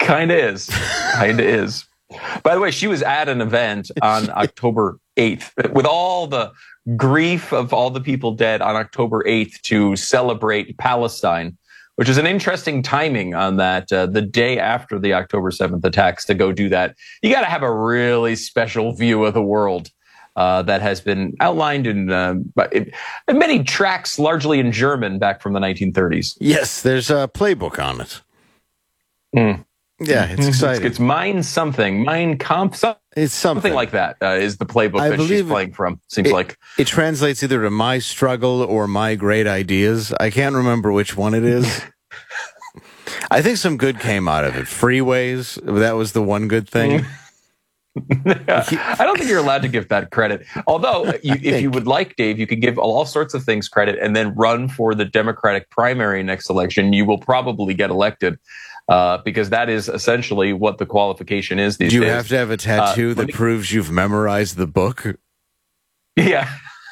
Kind of is. Kind of is. By the way, she was at an event on October 8th with all the grief of all the people dead on October 8th to celebrate Palestine, which is an interesting timing on that, the day after the October 7th attacks to go do that. You got to have a really special view of the world that has been outlined in many tracts, largely in German, back from the 1930s. Yes, there's a playbook on it. Mm. Yeah, it's exciting. It's Mein something, Mein Kampf, it's something like that is the playbook that she's playing from. Seems like it translates either to My Struggle or My Great Ideas. I can't remember which one it is. I think some good came out of it. Freeways, that was the one good thing. I don't think you're allowed to give that credit. Although, if you would like, Dave, you could give all sorts of things credit and then run for the Democratic primary next election. You will probably get elected. Because that is essentially what the qualification is these days. Do you have to have a tattoo that proves you've memorized the book? Yeah.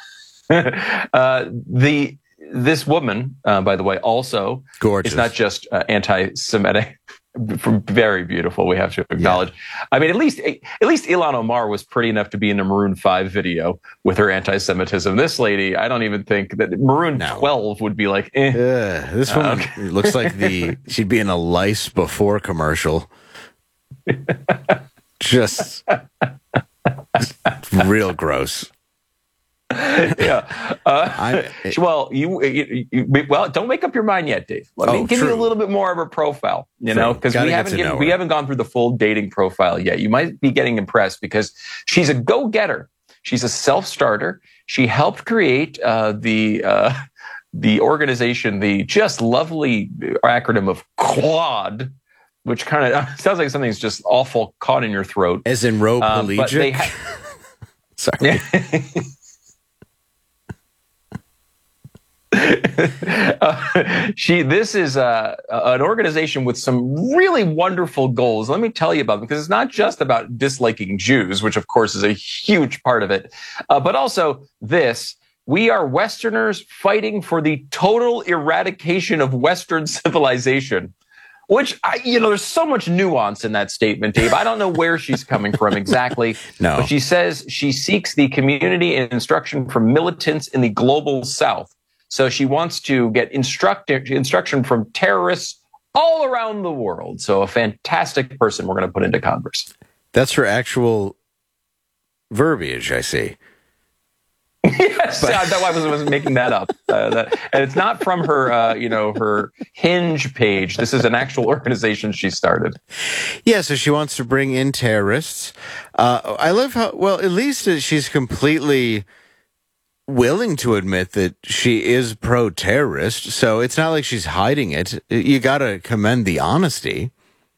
This woman, by the way, also gorgeous. It's not just anti-Semitic. Very beautiful, we have to acknowledge. Yeah. I mean, at least Ilhan Omar was pretty enough to be in a Maroon 5 video with her anti-Semitism. This lady, I don't even think that Maroon 12 would be like, eh. This one looks like she'd be in a Lice Before commercial. Just real gross. Yeah. Well, don't make up your mind yet, Dave. Let me give you a little bit more of her profile, because we haven't gone through the full dating profile yet. You might be getting impressed because she's a go-getter. She's a self-starter. She helped create the organization, the just lovely acronym of QUAD, which kind of sounds like something's just awful caught in your throat. As in row pelagic? Sorry. This is an organization with some really wonderful goals. Let me tell you about them, because it's not just about disliking Jews, which of course is a huge part of it, but also this. We are Westerners fighting for the total eradication of Western civilization. Which, there's so much nuance in that statement, Dave. I don't know where she's coming from exactly. No. But she says she seeks the community and instruction from militants in the global South. So she wants to get instruction from terrorists all around the world. So a fantastic person we're going to put into Congress. That's her actual verbiage, I see. Yes, I wasn't making that up. And it's not from her, her Hinge page. This is an actual organization she started. Yeah, so she wants to bring in terrorists. I love how, at least she's completely willing to admit that she is pro-terrorist. So it's not like she's hiding it. You got to commend the honesty.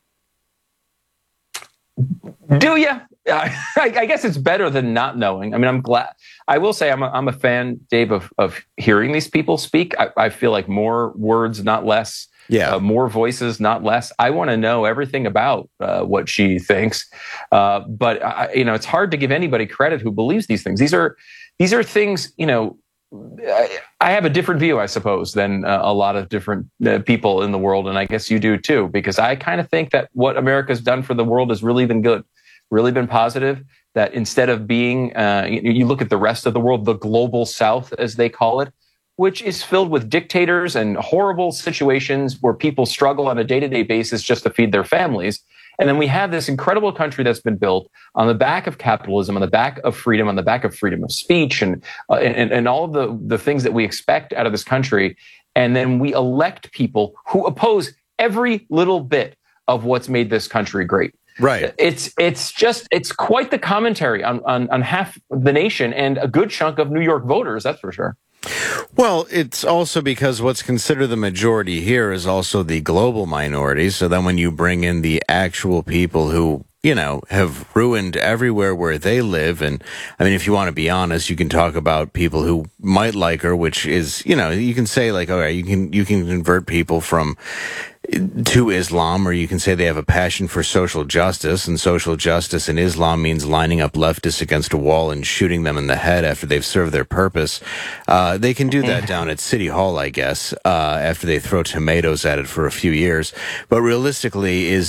Do you? I guess it's better than not knowing. I mean, I'm glad. I will say I'm a fan, Dave, of hearing these people speak. I feel like more words, not less. Yeah. More voices, not less. I want to know everything about what she thinks. But it's hard to give anybody credit who believes these things. These are things, I have a different view, I suppose, than a lot of different people in the world. And I guess you do too, because I kind of think that what America's done for the world has really been good. Really been positive, that instead of being, you look at the rest of the world, the global South, as they call it, which is filled with dictators and horrible situations where people struggle on a day-to-day basis just to feed their families. And then we have this incredible country that's been built on the back of capitalism, on the back of freedom, on the back of freedom of speech, and all of the things that we expect out of this country. And then we elect people who oppose every little bit of what's made this country great. Right. It's quite the commentary on half the nation and a good chunk of New York voters, that's for sure. Well, it's also because what's considered the majority here is also the global minority. So then when you bring in the actual people who, have ruined everywhere where they live. And I mean, if you want to be honest, you can talk about people who might like her, which is, you can say like, okay, you can convert people to Islam, or you can say they have a passion for social justice, and social justice in Islam means lining up leftists against a wall and shooting them in the head after they've served their purpose. They can do that down at City Hall, I guess, after they throw tomatoes at it for a few years. But realistically,